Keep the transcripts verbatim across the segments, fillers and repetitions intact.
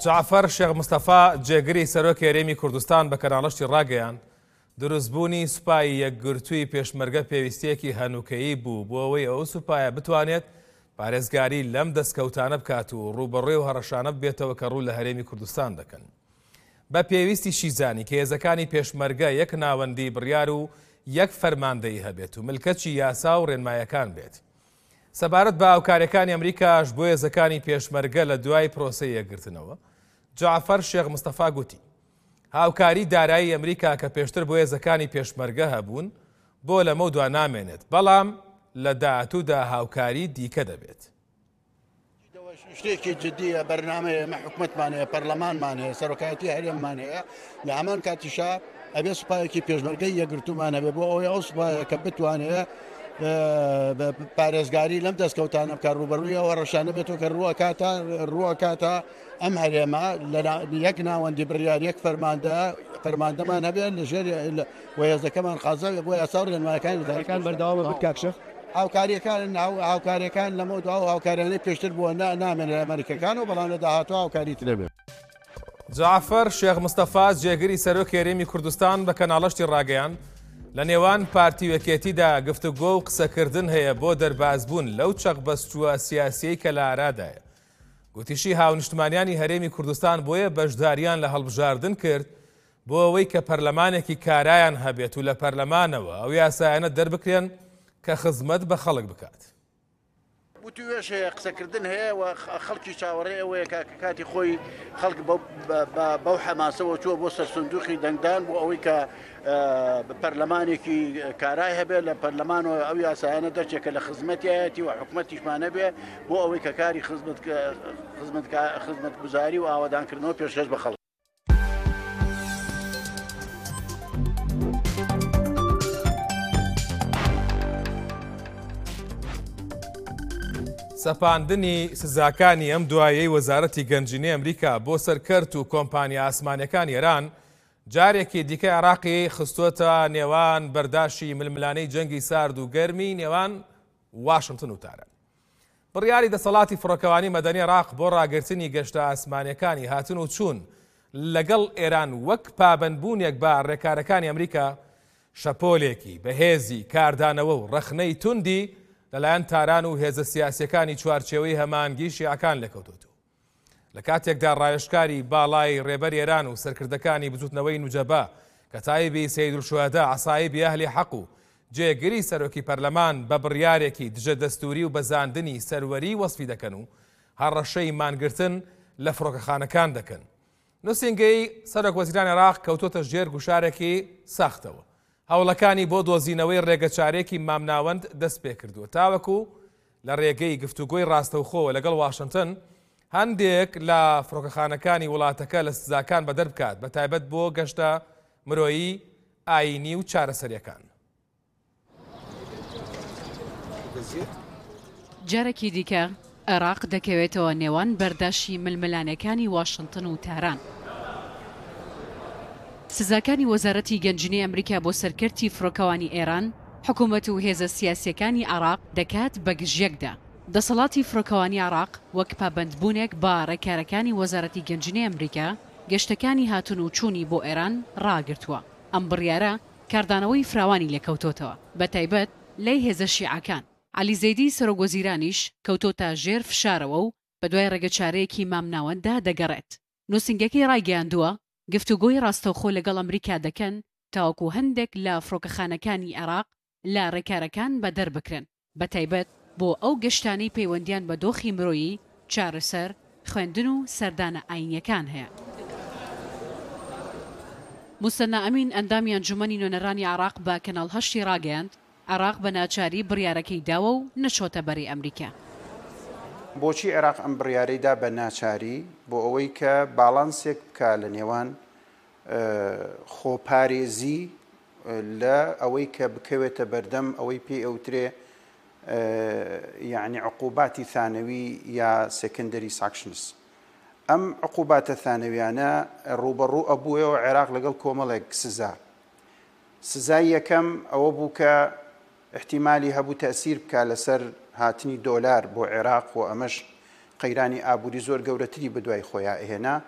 جعفر شێخ مستەفا جێگری سەرۆکی هەرێمی کوردستان بە کەناڵەشتی ڕاگەیاند دروستبوونی سوپای یەکگرتووی پێشمەرگە پێویستیەکی هەنووکەیی بوو بۆ ئەوەی ئەو سوپایە بتوانێت پارێزگاری لەم دەستکەوتانە بکات و ڕوبەڕێ و هەڕەشانە ببێتەوە کە ڕوو لە هەرێمی کوردستان دەکەن. بە پێویستی شیزانی کە هێزەکانی پێشمەرگە یەک ناوەندی بڕیار و یەک فەرماندەیی هەبێت و ملکەتی یاسا و ڕێنمایەکان بێت. سەبارەت بە هاوکاریەکانی ئەمریکاش بۆ هێزەکانی پێشمەرگە لە دوای پرۆسەی یەکگرتنەوە، جعفر شێخ مستەفا گوتی هاوکاری دارایی ئەمریکا کە پێشتر بۆ هێزەکانی پێشمەرگە هەبوون بۆ لەمە دوا نامێنێت، بەڵام لە داهاتوودا هاوکاری دیکە دەبێت. شتێکی جددیە بەرنامەیە حکوومەتمانەیە پەرلەمانمان هەیە سەرۆکایەتی هەرێممان هەیە لە هەمان کاتیشا ئەبێ سوپایەکی پێشمەرگەی یەکگرتوومانە بێ بۆ ئەوەی ئەو سوپایە کە بتوانێت پارێزگاری لەم دەستکەوتانە بکار ڕوبەڕوویەوە ڕەشانە بێتەوە کە ڕووە کاتە ڕووە کاتە ئەم هەرێمە یەک ناوەندی بڕیار یەک فەرماندە فەرماندەمان هەبێت لە ژێر وەهێزەکەمان خازە بۆ یاسا و ڕێنمایەکانی دەرەکان بەردەوام بکات کاکشە هاوکاریەکان هاوکاریەکان لەمە دوا و هاوکاریانەی پێشتر بووە نامێنێت ئەمریکەکان و بەڵام لە داهاتوە هاوکاریت لەبێت. جعفر شێخ مستەفا جێگری سەرۆکی هەرێمی کوردستان بە کەناڵەشتی ڕاگەیاند لە نێوان پارتی وەکێتیدا گفتوگۆ و قسەکردن هەیە بۆ دەربازبوون لەو چەق بەستووە سیاسیەی کە لە ئارادایە. گوتیشی هاونیشتمانیانی هەرێمی کوردستان بۆیە بەشداریان لە هەڵبژاردن کرد بۆ ئەوەی کە پەرلەمانێکی کارایان هەبێت و لە پەرلەمانەوە ئەو یاسایانە دەربکرێن کە خزمەت بە خەڵک بکات. توێش قسەکردن هەیە و خەڵکی چاوەڕێ ئەوەیە کاتی خۆی خەڵک بەو حەماسەوە چووە بۆ سەر سندوقی دەنگدان بۆ ئەوەی کە پەرلەمانێکی کارای هەبێت لە پەرلەمانەوە ئەو یاسایانە دەرچێکە لە خزمەتیەتی و حکوومەتیشمانە بێ بۆ ئەوەی کە کاری خزمەت گوزاری و ئاوادانکردنەوە پێشکەش بە خەڵک. سەپاندنی سزاکانی ئەم دوایەی وەزارەتی گەنجینەی ئەمریکا بۆ سەرکەرت و کۆمپانیا ئاسمانیەکانی ئێران جارێکی دیکە عێراقی خستووەتە نێوان بەرداشی ململانەی جەنگی سارد و گەرمی نێوان واشنگتن و تاران. بڕیاری دەسەڵاتی فڕۆکەوانی مەدەنی عێراق بۆ ڕاگررتنی گەشتە ئاسمانیەکانی هاتن و چوون لەگەڵ ئێران وەک پابەندبوونێک بە ڕێکارەکانی ئەمریکا شەپۆلێکی بەهێزی کاردانەوە و ڕەخنەی توندی لەلایەن تاران و هێزە سیاسیەکانی چوارچێوەی هەمانگی شیعەکان لەکەوتوتەوە. لە کاتێکدا ڕایشکاری باڵای ڕێبەر ئێران و سەرکردەکانی بجووتنەوەی نوجەبا کە تایبی سەیدولشوهەدا عەسایبی ئەهلی حەق و جێگری سەرۆکی پەرلەمان بە بڕیارێکی دژە دەستوری و بەزاندنی سەروەری وەسفی دەکەن و هەڕەشەی مانگرتن لە فڕۆکەخانەکان دەکەن. نووسینگەی سەرۆک وەزیرانی عێراق کەوتۆتە ژێر گوشارێکی ساختەوە. هەوڵەکانی بۆ دۆزینەوەی ڕێگەچارێکی مامناوەند دەست پێ کردووە تاوەکو لە ڕێگەی گفتوگۆی ڕاستەوخۆوە لەگەڵ واشنگتن هەندێک لە فڕۆکەخانەکانی وڵاتەکە لە سزاکان بەدەر بکات بە تایبەت بۆ گەشتە مرۆیی ئاینی و چارەسەریەکان. جارێکی دیکە عێراق دەکەوێتەوە نێوان بەرداشی ململانەکانی واشنگتن و تاران. سزاکانی وەزارەتی گەنجینەی ئەمریکا بۆ سەرکەرتی فڕۆکەوانی ئێران حکوومەت و هێزە سیاسیەکانی عێراق دەکات بە گژیەکدا. دەسەڵاتی فڕۆکەوانی عێراق وەک پابەندبوونێک بە ڕێکارەکانی وەزارەتی گەنجینەی ئەمریکا گەشتەکانی هاتن و چوونی بۆ ئێران ڕاگرتووە. ئەم بڕیارە کاردانەوەی فراوانی لێکەوتۆتەوە بە تایبەت لای هێزە شیعەکان. عەلی زەیدی سەرۆکوەزیرانیش کەوتۆتە ژێر فشارەوە و بە دوای ڕێگەچارەیەکی مامناوەندا دەگەڕێت. نووسینگەکەی ڕایگەیاندووە گفتوگۆی ڕاستەوخۆ لەگەڵ ئەمریکا دەکەن تاوەکو هەندێک لە فڕۆکەخانەکانی عێراق لە ڕێکارەکان بەدەر بکرێن بە تایبەت بۆ ئەو گەشتانەی پەیوەندیان بە دۆخی مرۆیی چارەسەر خوێندن و سەردانە ئاینیەکان هەیە. موسەنا ئەمین ئەندامی ئەنجومەنی نوێنەرانی عێراق بە کەناڵ هەشتی ڕاگەیاند عێراق بە ناچاری بڕیارەکەی داوە و نەچۆتە بەری ئەمریکا. بۆچی عێراق ئەم بڕیارەیدا بە ناچاری بۆ ئەوەی کە باڵانسێک بکە لە نێوان خۆپارێزی لە ئەوەی کە بکەوێتە بەردەم ئەوەی پێی ئەوترێ یعنی عقوباتی ثانەوی یا سێکندەری ساکشنس. ئەم عقوباتە ثانەویانە ڕوبەڕوو ئەبووەوە عێراق لەگەڵ کۆمەڵێک سزا. سزای یەکەم ئەوە بوو کە احتیمالی هەبوو تەسیر بکە لەسەر هاتنی دۆلار بۆ عێراق و ئەمەش قەیرانی ئابووری زۆر گەورەتری بەدوای خۆیان ئێهێنا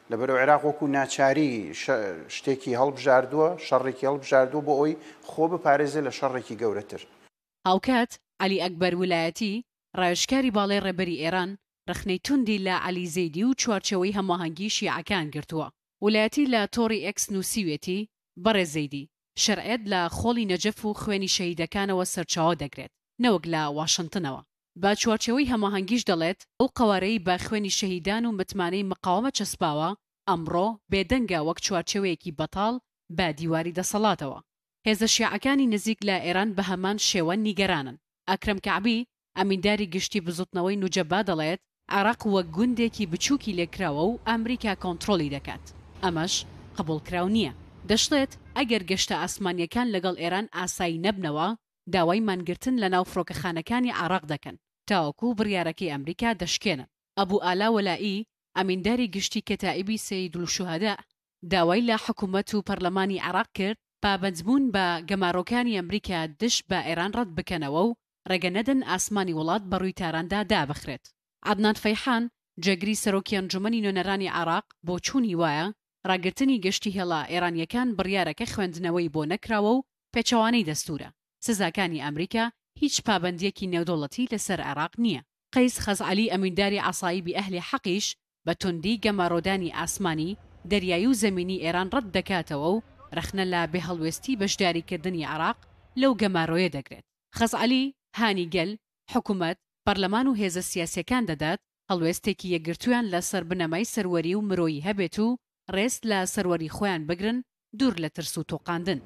لەبەرەوە عێراق وەکو ناچاری شتێکی هەڵبژاردووە شەڕێکی هەڵبژاردووە بۆ ئەوی خۆ بپارێزێ لە شەڕێکی گەورەتر. هاوکات علی ئەکبەر ویلایەتی ڕایشکاری باڵای ڕێبەری ئێران رخنەی توندی لە علی زەیدی و چوارچەوەی هەماهەنگی شیعەکان گرتووە. ویلایەتی لە تۆڕی ئێکس نووسیوێتی بەڕێ زەیدی شەرعێت لە خۆڵی نەجەف و خوێنی شەهیدەکانەوە سەرچاوە دەگرێت نەوەک لە واشنگتنەوە. با چوارچەوەی هەماهەنگیش دەڵێت ئەو قەوارەی با خوێنی شەهیدان و متمانەی مقاومە چەسپاوە ئەمڕۆ بێدەنگە وەک چوارچەوەیەکی بەتاڵ بە دیواری دەسەڵاتەوە. هێزە شیعەکانی نزیک لە ئێران بە هەمان شێوە نیگەرانن. ئەکرەم کەعبی ئەمینداری گشتی بزوتنەوەی نوجەبا دەڵێت عێراق وەک گوندێکی بچووکی لێکراوە و ئەمریکا کۆنتڕۆلی دەکات. ئەمەش قبولکراو نییە. دەشڵێت ئەگەر گەشتە ئاسمانیەکان لەگەڵ ئێران ئاسایی نەبنەوە داوای مانگرتن لە ناو فڕۆکەخانەکانی عێراق دەکەن تاوەکو بڕیارەکەی ئەمریکا دەشکێنن. ئەبوو ئالا وەلایی ئەمینداری گشتی کەتائیبی سەیدولشوهەدا داوای لە حکوومەت و پەرلەمانی عێراق کرد پابەندبوون بە گەماڕۆکانی ئەمریکا دش بە ئێران ڕەت بکەنەوە و ڕێگە نەدەن ئاسمانی وڵات بە ڕووی تاراندا دابخرێت. عەدنان فەیحان جێگری سەرۆکی ئەنجومەنی نوێنەرانی عێراق بۆ چوونی وایە ڕاگررتنی گەشتی هێڵا ئێرانیەکان بڕیارەکە خوێندنەوەی بۆ نەکراوە و پێچەوانەی دەستورە. سزاکانی ئەمریکا هیچ پابەندیەکی نێودوڵەتی لەسەر عێراق نییە. قەیس خەزعەلی ئەمینداری عەسایبی ئەهلی حەقیش بە توندی گەماڕۆدانی ئاسمانی دەریایی و زەمینی ئێران ڕەت دەکاتەوە و رەخنە لە بێهەڵوێستی بەشداریکردنی عێراق لەو گەماڕۆیە دەگرێت. خەزعەلی هانی گەل حکوومەت پەرلەمان و هێزە سیاسیەکان دەدات هەڵوێستێکی یەکگرتویان لە سەر بنەمای سەروەری و مرۆیی هەبێت و ڕێست لە سەروەری خۆیان بگرن دوور لە ترس و تۆقاندن.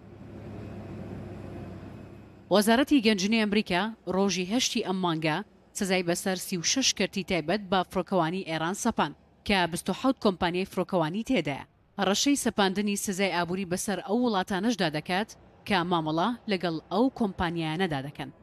وەزارەتی گەنجینەی ئەمریکا ڕۆژی هەشتی ئەم مانگە سزای بەسەر سی و شەش کەرتی تایبەت بە فڕۆکەوانی ئێران سەپاند کە بیست و حەوت کۆمپانیای فڕۆکەوانی تێدایە. ڕەشەی سەپاندنی سزای ئابووری بەسەر ئەو وڵاتانەشدا دەکات کە مامەڵە لەگەڵ ئەو کۆمپانیایانەدا دەکەن.